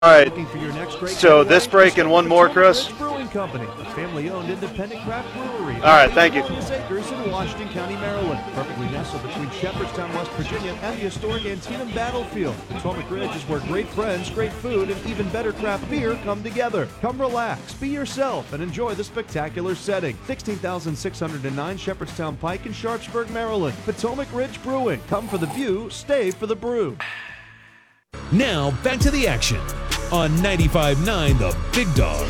All right, so this break and one more, Chris. Brewing Company, a family-owned independent craft brewery. All right, thank you. Acres in Washington County, Maryland, perfectly nestled between Shepherdstown, West Virginia, and the historic Antietam battlefield. Potomac Ridge is where great friends, great food, and even better craft beer come together. Come relax, be yourself, and enjoy the spectacular setting. 16,609 Shepherdstown Pike in Sharpsburg, Maryland. Potomac Ridge Brewing. Come for the view, stay for the brew. Now back to the action on 95.9 The Big Dog.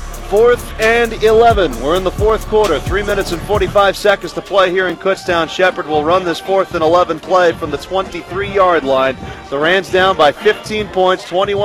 4th and 11. We're in the fourth quarter. 3 minutes and 45 seconds to play here in Kutztown. Shepherd will run this 4th and 11 play from the 23-yard line. The Rams down by 15 points,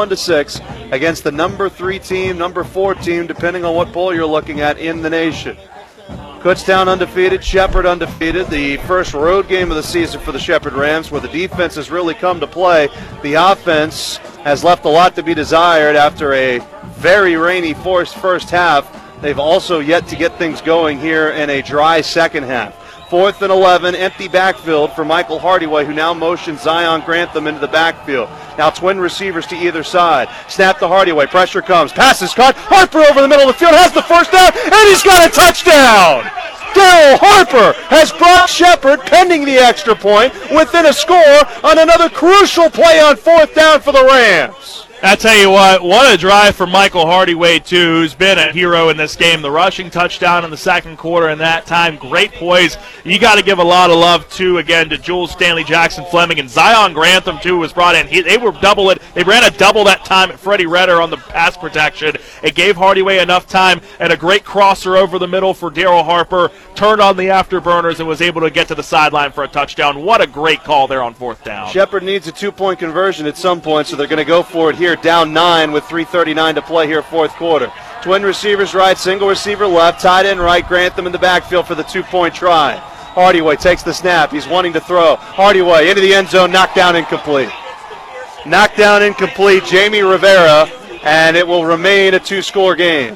21-6, against the number 3 team, number 4 team, depending on what poll you're looking at in the nation. Kutztown undefeated, Shepherd undefeated. The first road game of the season for the Shepherd Rams, where the defense has really come to play. The offense has left a lot to be desired after a very rainy first half. They've also yet to get things going here in a dry second half. 4th and 11, empty backfield for Michael Hardyway, who now motions Zion Grantham into the backfield. Now twin receivers to either side. Snap to Hardyway, pressure comes, pass is caught. Harper over the middle of the field, has the first down, and he's got a touchdown! Daryl Harper has brought Shepherd, pending the extra point, within a score on another crucial play on 4th down for the Rams. I tell you what a drive for Michael Hardyway, too, who's been a hero in this game. The rushing touchdown in the second quarter, and that time, great poise. You got to give a lot of love, too, again, to Jules Stanley, Jackson Fleming, and Zion Grantham, too, was brought in. They ran a double that time at Freddie Redder on the pass protection. It gave Hardyway enough time, and a great crosser over the middle for Daryl Harper, turned on the afterburners and was able to get to the sideline for a touchdown. What a great call there on 4th down. Shepherd needs a 2-point conversion at some point, so they're going to go for it here. Down 9 with 3:39 to play here, fourth quarter. Twin receivers right, single receiver left, tight end right, Grantham in the backfield for the 2-point try. Hardyway takes the snap. He's wanting to throw. Hardyway into the end zone, knocked down incomplete. Knocked down incomplete, Jamie Rivera, and it will remain a 2-score game.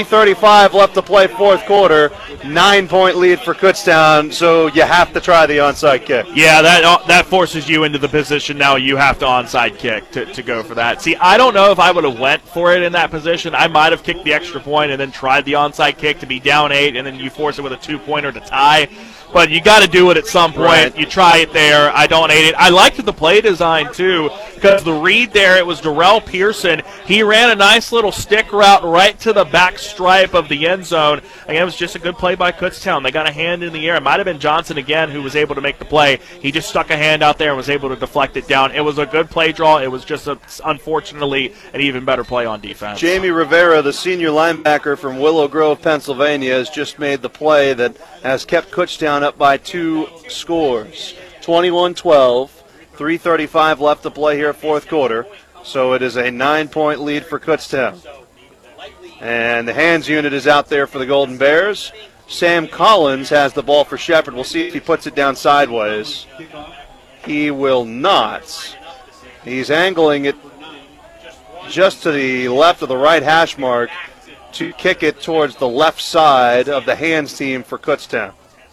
3:35 left to play, fourth quarter. 9-point lead for Kutztown, so you have to try the onside kick. Yeah, that forces you into the position now you have to onside kick to go for that. See, I don't know if I would have went for it in that position. I might have kicked the extra point and then tried the onside kick to be down 8, and then you force it with a 2-pointer to tie. But you got to do it at some point. Right. You try it there. I don't hate it. I liked the play design, too, because the read there, it was Darrell Pearson. He ran a nice little stick route right to the back stripe of the end zone. Again, it was just a good play by Kutztown. They got a hand in the air. It might have been Johnson again who was able to make the play. He just stuck a hand out there and was able to deflect it down. It was a good play draw. It was just, unfortunately, an even better play on defense. Jamie Rivera, the senior linebacker from Willow Grove, Pennsylvania, has just made the play that has kept Kutztown up by 2 scores. 21-12, 3:35 left to play here, fourth quarter. So it is a 9-point lead for Kutztown. And the hands unit is out there for the Golden Bears. Sam Collins has the ball for Shepherd. We'll see if he puts it down sideways. He will not. He's angling it just to the left of the right hash mark to kick it towards the left side of the hands team for Kutztown.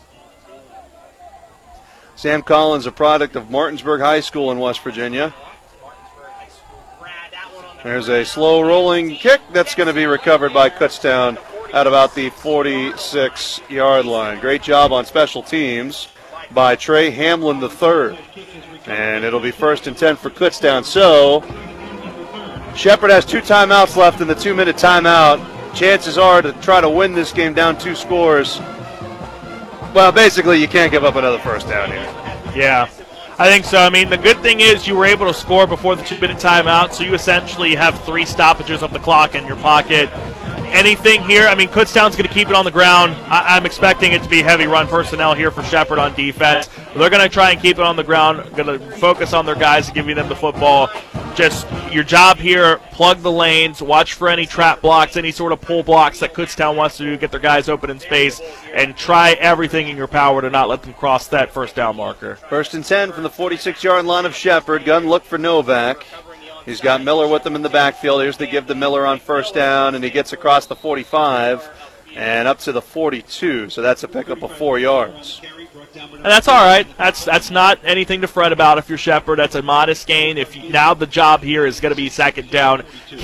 Sam Collins, a product of Martinsburg High School in West Virginia. There's a slow rolling kick that's going to be recovered by Kutztown at about the 46-yard line. Great job on special teams by Trey Hamlin III. And it'll be 1st and 10 for Kutztown. So Shepherd has 2 timeouts left in the 2-minute timeout. Chances are to try to win this game down 2 scores. Well, basically, you can't give up another first down here. Yeah, I think so. I mean, the good thing is you were able to score before the 2-minute timeout, so you essentially have 3 stoppages of the clock in your pocket. Anything here, I mean, Kutztown's going to keep it on the ground. I'm expecting it to be heavy run personnel here for Shepherd on defense. They're going to try and keep it on the ground, going to focus on their guys, giving them the football. Just your job here, plug the lanes, watch for any trap blocks, any sort of pull blocks that Kutztown wants to do, get their guys open in space, and try everything in your power to not let them cross that first down marker. 1st and 10 from the 46-yard line of Shepherd. Gun look for Novak. He's got Miller with him in the backfield. Here's the give to Miller on first down, and he gets across the 45 and up to the 42. So that's a pickup of 4 yards. And that's all right. That's not anything to fret about if you're Shepherd. That's a modest gain. Now the job here is going to be second down.